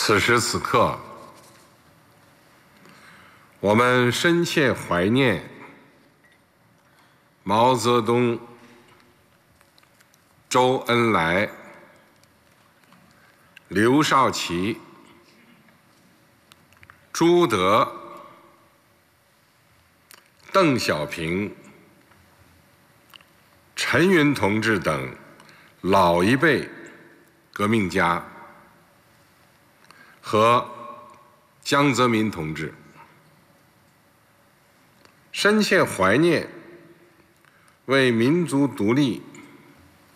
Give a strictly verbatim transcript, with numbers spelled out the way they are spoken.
此时此刻，我们深切怀念毛泽东、周恩来、刘少奇、朱德、邓小平、陈云同志等老一辈革命家和江泽民同志，深切怀念为民族独立